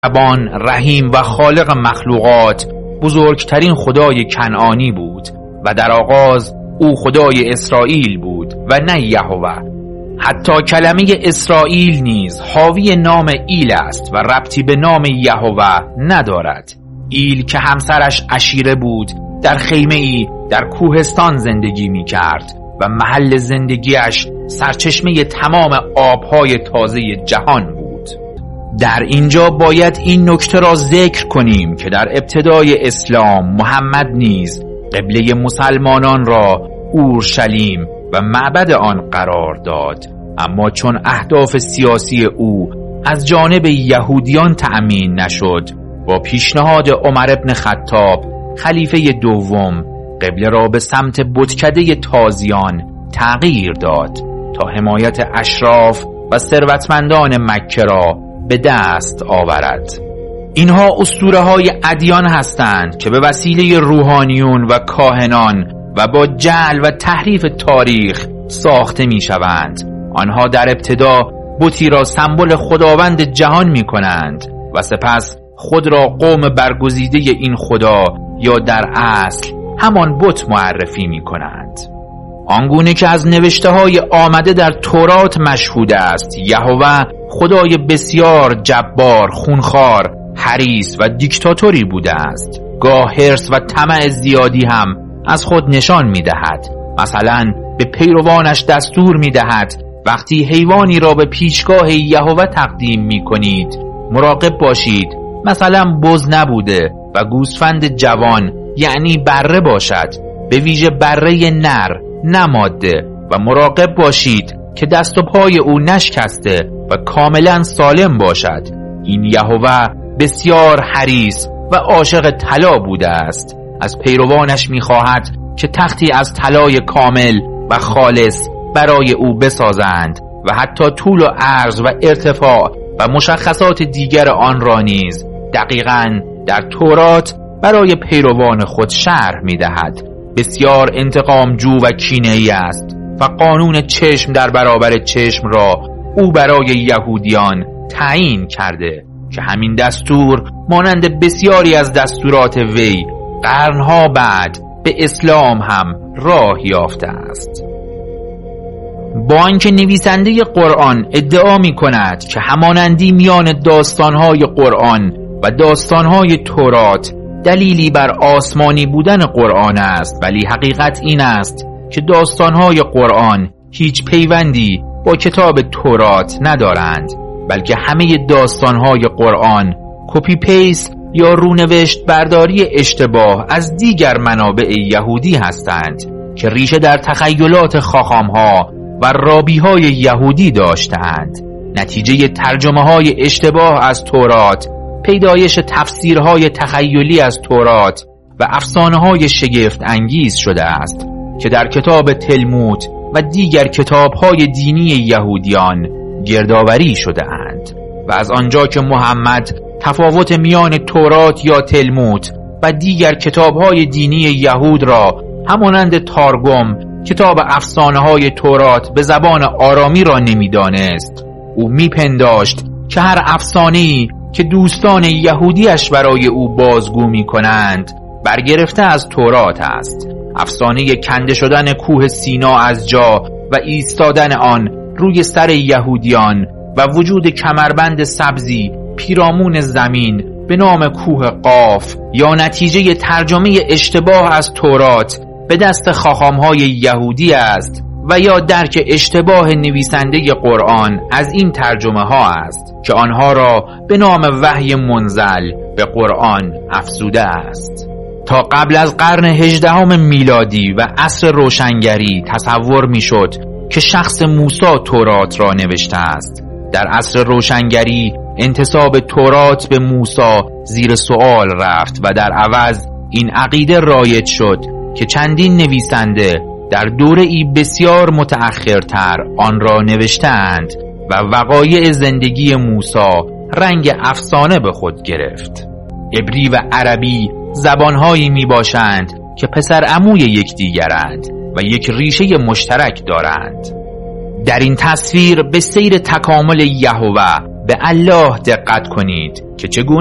مهربان، رحیم و خالق مخلوقات بزرگترین خدای کنعانی بود و در آغاز او خدای اسرائیل بود و نه یهوه. حتی کلمه اسرائیل نیز حاوی نام ایل است و ربطی به نام یهوه ندارد. ایل که همسرش عشیره بود در خیمه‌ای در کوهستان زندگی می کرد و محل زندگیش سرچشمه تمام آبهای تازه جهان بود. در اینجا باید این نکته را ذکر کنیم که در ابتدای اسلام محمد نیز قبله مسلمانان را اورشلیم و معبد آن قرار داد، اما چون اهداف سیاسی او از جانب یهودیان تأمین نشد، با پیشنهاد عمر بن خطاب خلیفه دوم قبله را به سمت بتکده تازیان تغییر داد تا حمایت اشراف و ثروتمندان مکه را به دست آورد. اینها اسطوره‌های ادیان هستند که به وسیله روحانیون و کاهنان و با جعل و تحریف تاریخ ساخته می شوند. آنها در ابتدا بتی را سمبل خداوند جهان می کنند و سپس خود را قوم برگزیده این خدا یا در اصل همان بت معرفی می کنند. آنگونه که از نوشته‌های آمده در تورات مشهود است، یهوه خدای بسیار جبار، خونخوار، حریص و دیکتاتوری بوده است. گاه حرص و طمع زیادی هم از خود نشان می دهد. مثلا به پیروانش دستور می دهد وقتی حیوانی را به پیشگاه یهوه تقدیم می کنید مراقب باشید مثلا بز نبوده و گوسفند جوان یعنی بره باشد، به ویژه بره نر نه ماده، و مراقب باشید که دست و پای او نشکسته و کاملا سالم باشد. این یهوه بسیار حریص و عاشق طلا بوده است. از پیروانش می‌خواهد که تختی از طلای کامل و خالص برای او بسازند و حتی طول و عرض و ارتفاع و مشخصات دیگر آن را نیز دقیقاً در تورات برای پیروان خود شرح می‌دهد. بسیار انتقامجو و کینه‌ای است و قانون چشم در برابر چشم را او برای یهودیان تعیین کرده که همین دستور مانند بسیاری از دستورات وی قرنها بعد به اسلام هم راه یافته است. با آنکه نویسنده قرآن ادعا می کند که همانندی میان داستانهای قرآن و داستانهای تورات دلیلی بر آسمانی بودن قرآن است، ولی حقیقت این است که داستانهای قرآن هیچ پیوندی با کتاب تورات ندارند، بلکه همه داستانهای قرآن کپی پیست یا رونوشت برداری اشتباه از دیگر منابع یهودی هستند که ریشه در تخیلات خاخامها و رابیهای یهودی داشتند. نتیجه ترجمه های اشتباه از تورات پیدایش تفسیرهای تخیلی از تورات و افسانه های شگفت انگیز شده است که در کتاب تلمود و دیگر کتابهای دینی یهودیان گردآوری شده اند. و از آنجا که محمد تفاوت میان تورات یا تلمود و دیگر کتابهای دینی یهود را همانند تارگم کتاب افسانه های تورات به زبان آرامی را نمیدانست، او میپنداشت که هر افسانه‌ای که دوستان یهودیش برای او بازگو می کنند برگرفته از تورات است. افسانه کنده شدن کوه سینا از جا و ایستادن آن روی سر یهودیان و وجود کمربند سبزی پیرامون زمین به نام کوه قاف یا نتیجه ترجمه اشتباه از تورات به دست خاخامهای یهودی است و یا درک اشتباه نویسنده قرآن از این ترجمه ها است که آنها را به نام وحی منزل به قرآن افزوده است. تا قبل از قرن 18 میلادی و عصر روشنگری تصور می شد که شخص موسی تورات را نوشته است. در عصر روشنگری انتساب تورات به موسی زیر سوال رفت و در عوض این عقیده رایج شد که چندین نویسنده در دوره‌ای بسیار متأخرتر آن را نوشتند و وقایع زندگی موسی رنگ افسانه به خود گرفت. عبری و عربی زبانهایی می باشند که پسر عموی یکدیگرند و یک ریشه مشترک دارند. در این تصویر به سیر تکامل یهوه به الله دقت کنید که چگونه